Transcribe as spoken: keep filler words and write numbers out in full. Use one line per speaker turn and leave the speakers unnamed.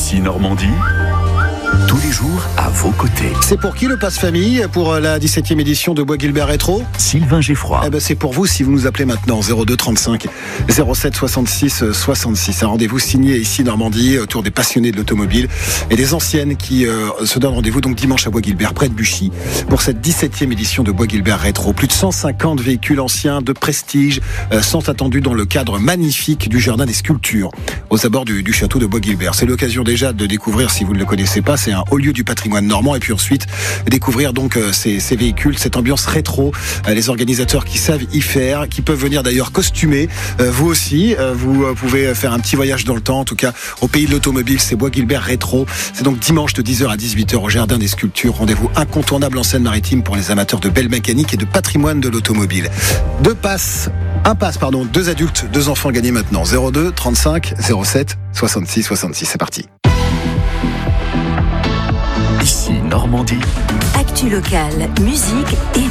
Ici Normandie, tous les jours à vos côtés.
C'est pour qui le passe famille pour la dix-septième édition de Bois Guilbert Rétro?
Sylvain Geffroy.
Eh ben c'est pour vous si vous nous appelez maintenant zéro deux trente-cinq zéro sept soixante-six soixante-six. Un rendez-vous signé ici Normandie autour des passionnés de l'automobile et des anciennes qui euh, se donnent rendez-vous donc dimanche à Bois Guilbert près de Buchy pour cette dix-septième édition de Bois Guilbert Rétro. Plus de cent cinquante véhicules anciens de prestige euh, sont attendus dans le cadre magnifique du jardin des sculptures aux abords du, du château de Bois Guilbert. C'est l'occasion déjà de découvrir, si vous ne le connaissez pas, c'est un haut lieu du patrimoine normand, et puis ensuite découvrir donc euh, ces, ces véhicules, cette ambiance rétro, euh, les organisateurs qui savent y faire, qui peuvent venir d'ailleurs costumés. Euh, vous aussi, euh, vous euh, pouvez faire un petit voyage dans le temps, en tout cas au pays de l'automobile. C'est Bois Guilbert Rétro. C'est donc dimanche de dix heures à dix-huit heures au jardin des sculptures. Rendez-vous incontournable en Seine-Maritime pour les amateurs de belle mécanique et de patrimoine de l'automobile. Deux passes, un passe pardon, deux adultes, deux enfants gagnés maintenant. zéro deux trente-cinq zéro sept soixante-six soixante-six. C'est parti.
Ici Normandie.
Actu locale, musique et